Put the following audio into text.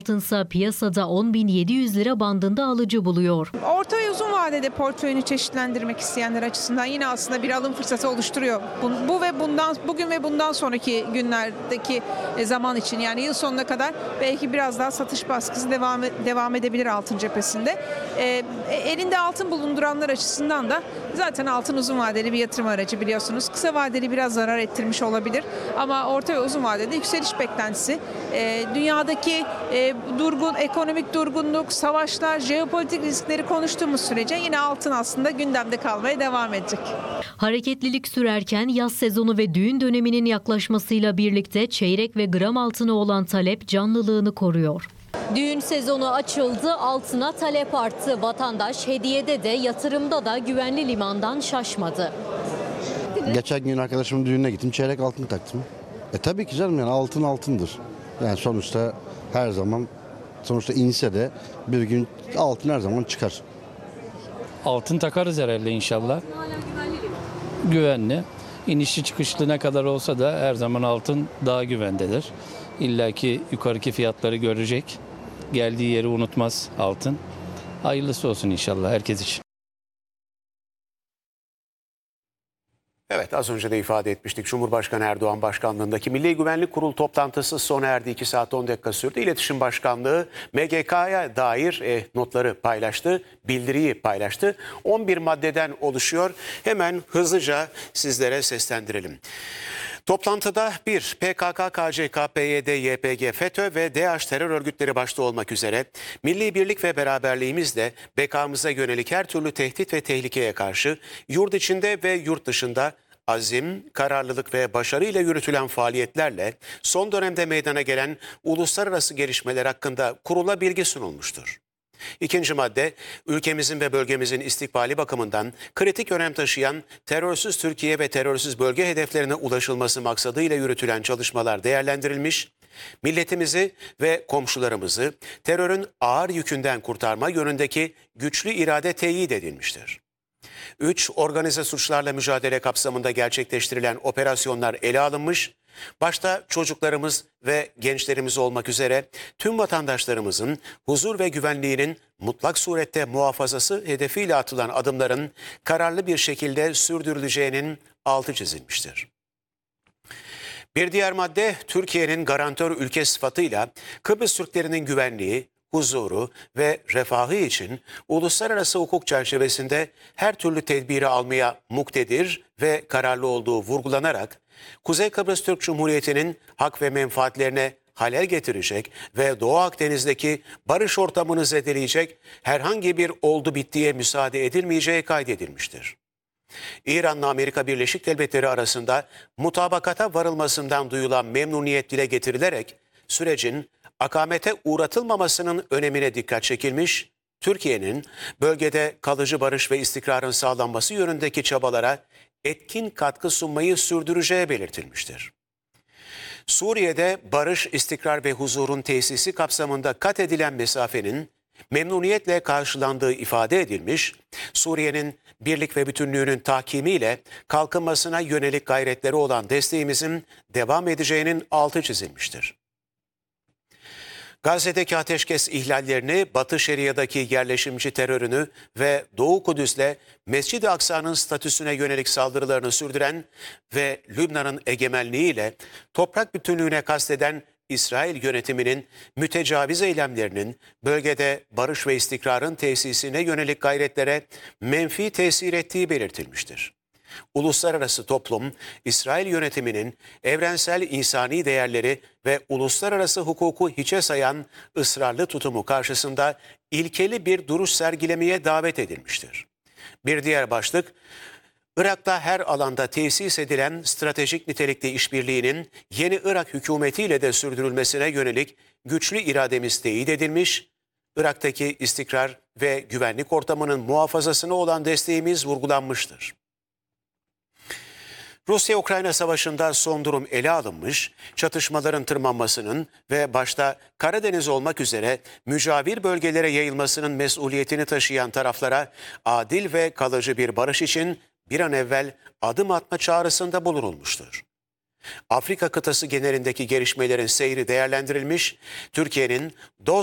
Altınsa piyasada 10.700 lira bandında alıcı buluyor. Orta ve uzun vadede portföyünü çeşitlendirmek isteyenler açısından yine aslında bir alım fırsatı oluşturuyor. Bugün ve bundan sonraki günlerdeki zaman için, yani yıl sonuna kadar belki biraz daha satış baskısı devam edebilir altın cephesinde. Elinde altın bulunduranlar açısından da zaten altın uzun vadeli bir yatırım aracı, biliyorsunuz. Kısa vadeli biraz zarar ettirmiş olabilir ama orta ve uzun vadede yükseliş beklentisi. Dünyadaki ekonomik durgunluk, savaşlar, jeopolitik riskleri konuştuğumuz sürece yine altın aslında gündemde kalmaya devam edecek. Hareketlilik sürerken yaz sezonu ve düğün döneminin yaklaşmasıyla birlikte çeyrek ve gram altına olan talep canlılığını koruyor. Düğün sezonu açıldı, altına talep arttı. Vatandaş hediyede de yatırımda da güvenli limandan şaşmadı. Geçen gün arkadaşımın düğününe gittim, çeyrek altın taktım. Tabii ki canım, yani altın altındır. Yani sonuçta her zaman, inse de bir gün altın her zaman çıkar. Altın takarız herhalde inşallah. Güvenli. İnişli çıkışlı ne kadar olsa da her zaman altın daha güvendedir. İlla ki yukarıki fiyatları görecek. Geldiği yeri unutmaz altın. Hayırlısı olsun inşallah herkes için. Evet, az önce de ifade etmiştik. Cumhurbaşkanı Erdoğan başkanlığındaki Milli Güvenlik Kurulu toplantısı sona erdi. 2 saat 10 dakika sürdü. İletişim Başkanlığı MGK'ya dair notları paylaştı, bildiriyi paylaştı. 11 maddeden oluşuyor. Hemen hızlıca sizlere seslendirelim. Toplantıda PKK, KCK, PYD, YPG, FETÖ ve DAEŞ terör örgütleri başta olmak üzere milli birlik ve beraberliğimizle bekamıza yönelik her türlü tehdit ve tehlikeye karşı yurt içinde ve yurt dışında azim, kararlılık ve başarıyla yürütülen faaliyetlerle son dönemde meydana gelen uluslararası gelişmeler hakkında kurula bilgi sunulmuştur. İkinci madde, ülkemizin ve bölgemizin istikbali bakımından kritik önem taşıyan terörsüz Türkiye ve terörsüz bölge hedeflerine ulaşılması maksadıyla yürütülen çalışmalar değerlendirilmiş, milletimizi ve komşularımızı terörün ağır yükünden kurtarma yönündeki güçlü irade teyit edilmiştir. 3. Organize suçlarla mücadele kapsamında gerçekleştirilen operasyonlar ele alınmış, başta çocuklarımız ve gençlerimiz olmak üzere tüm vatandaşlarımızın huzur ve güvenliğinin mutlak surette muhafazası hedefiyle atılan adımların kararlı bir şekilde sürdürüleceğinin altı çizilmiştir. Bir diğer madde, Türkiye'nin garantör ülke sıfatıyla Kıbrıs Türklerinin güvenliği, huzuru ve refahı için uluslararası hukuk çerçevesinde her türlü tedbiri almaya muktedir ve kararlı olduğu vurgulanarak, Kuzey Kıbrıs Türk Cumhuriyeti'nin hak ve menfaatlerine halel getirecek ve Doğu Akdeniz'deki barış ortamını zedeleyecek herhangi bir oldu bittiye müsaade edilmeyeceği kaydedilmiştir. İran'la Amerika Birleşik Devletleri arasında mutabakata varılmasından duyulan memnuniyet dile getirilerek sürecin akamete uğratılmamasının önemine dikkat çekilmiş, Türkiye'nin bölgede kalıcı barış ve istikrarın sağlanması yönündeki çabalara etkin katkı sunmayı sürdüreceği belirtilmiştir. Suriye'de barış, istikrar ve huzurun tesisi kapsamında kat edilen mesafenin memnuniyetle karşılandığı ifade edilmiş, Suriye'nin birlik ve bütünlüğünün tahkimiyle kalkınmasına yönelik gayretleri olan desteğimizin devam edeceğinin altı çizilmiştir. Gazze'deki ateşkes ihlallerini, Batı Şeria'daki yerleşimci terörünü ve Doğu Kudüs'le Mescid-i Aksa'nın statüsüne yönelik saldırılarını sürdüren ve Lübnan'ın egemenliğiyle toprak bütünlüğüne kasteden İsrail yönetiminin mütecaviz eylemlerinin bölgede barış ve istikrarın tesisine yönelik gayretlere menfi tesir ettiği belirtilmiştir. Uluslararası toplum, İsrail yönetiminin evrensel insani değerleri ve uluslararası hukuku hiçe sayan ısrarlı tutumu karşısında ilkeli bir duruş sergilemeye davet edilmiştir. Bir diğer başlık, Irak'ta her alanda tesis edilen stratejik nitelikli işbirliğinin yeni Irak hükümetiyle de sürdürülmesine yönelik güçlü irademiz teyit edilmiş, Irak'taki istikrar ve güvenlik ortamının muhafazasına olan desteğimiz vurgulanmıştır. Rusya-Ukrayna savaşında son durum ele alınmış, çatışmaların tırmanmasının ve başta Karadeniz olmak üzere mücavir bölgelere yayılmasının mesuliyetini taşıyan taraflara adil ve kalıcı bir barış için bir an evvel adım atma çağrısında bulunulmuştur. Afrika kıtası genelindeki gelişmelerin seyri değerlendirilmiş. Türkiye'nin